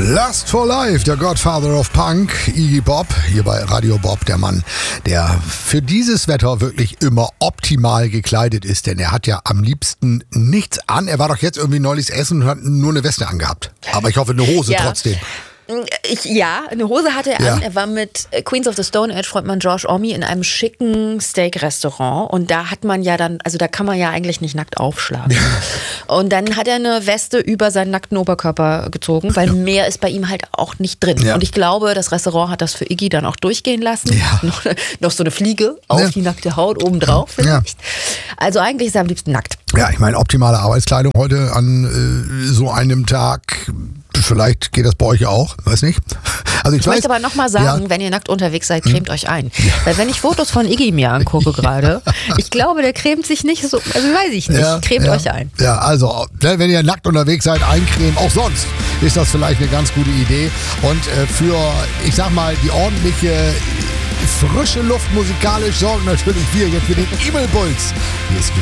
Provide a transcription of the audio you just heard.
Lust for Life, der Godfather of Punk, Iggy Pop, hier bei Radio Bob, der Mann, der für dieses Wetter wirklich immer optimal gekleidet ist, denn er hat ja am liebsten nichts an. Er war doch jetzt irgendwie neulich essen und hat nur eine Weste angehabt. Aber ich hoffe, eine Hose trotzdem. Eine Hose hatte er an. Er war mit Queens of the Stone Age Frontmann Josh Homme in einem schicken Steak-Restaurant. Und da hat man ja dann, also da kann man ja eigentlich nicht nackt aufschlagen. Und dann hat er eine Weste über seinen nackten Oberkörper gezogen, weil mehr ist bei ihm halt auch nicht drin. Ja. Und ich glaube, das Restaurant hat das für Iggy dann auch durchgehen lassen. Ja. Noch so eine Fliege auf die nackte Haut obendrauf vielleicht. Also eigentlich ist er am liebsten nackt. Ja, ich meine, optimale Arbeitskleidung heute an so einem Tag. Vielleicht geht das bei euch auch, weiß nicht. Also ich möchte aber nochmal sagen, wenn ihr nackt unterwegs seid, cremt euch ein. Weil wenn ich Fotos von Iggy mir angucke gerade, ich glaube, der cremt sich nicht so, also weiß ich nicht, cremt euch ein. Ja, also wenn ihr nackt unterwegs seid, eincremen, auch sonst ist das vielleicht eine ganz gute Idee. Und für, ich sag mal, die ordentliche frische Luft musikalisch sorgen natürlich wir jetzt für den Evil Bulls. Hier ist